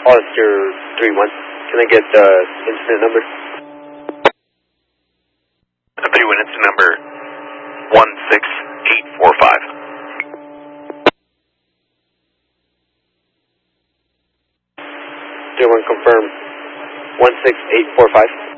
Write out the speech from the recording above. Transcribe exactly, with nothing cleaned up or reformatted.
Hollister three one. Can I get the incident number? three one, incident number one six eight four five. three one confirm one six eight four five.